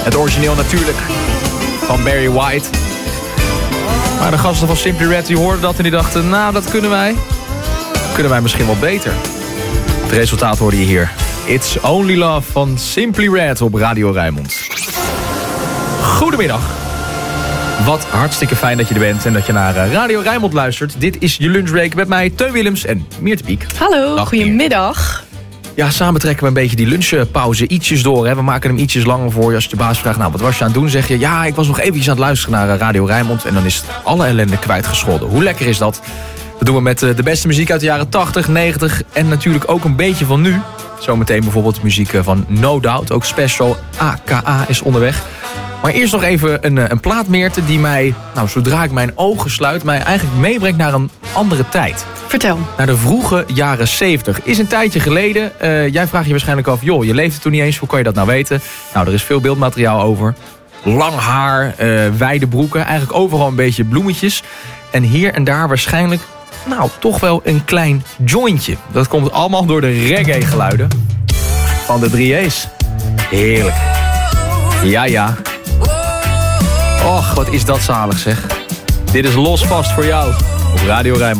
Het origineel natuurlijk van Barry White. Maar de gasten van Simply Red die hoorden dat en die dachten... nou, dat kunnen wij misschien wel beter. Het resultaat hoorde je hier. It's Only Love van Simply Red op Radio Rijnmond. Goedemiddag. Wat hartstikke fijn dat je er bent en dat je naar Radio Rijnmond luistert. Dit is je lunchbreak met mij, Teun Willems en Meerte Piek. Hallo, Dag, goedemiddag. Ja, samen trekken we een beetje die lunchpauze ietsjes door. Hè. We maken hem ietsjes langer voor je. Als je de baas vraagt, nou, wat was je aan het doen? Zeg je, ja, ik was nog eventjes aan het luisteren naar Radio Rijnmond. En dan is alle ellende kwijtgescholden. Hoe lekker is dat? Dat doen we met de beste muziek uit de jaren 80, 90 en natuurlijk ook een beetje van nu. Zometeen bijvoorbeeld muziek van No Doubt. Ook Special AKA is onderweg. Maar eerst nog even een plaat, Meerte, die mij, nou, zodra ik mijn ogen sluit, mij eigenlijk meebrengt naar een andere tijd. Vertel. Naar de vroege jaren 70. Is een tijdje geleden. Jij vraagt je waarschijnlijk af, joh, je leefde toen niet eens. Hoe kan je dat nou weten? Nou, er is veel beeldmateriaal over. Lang haar, wijde broeken. Eigenlijk overal een beetje bloemetjes. En hier en daar waarschijnlijk, nou, toch wel een klein jointje. Dat komt allemaal door de reggae-geluiden van de 3A's. Heerlijk. Ja, ja. Och, wat is dat zalig, zeg. Dit is Los Vast voor jou op Radio Rijnmond.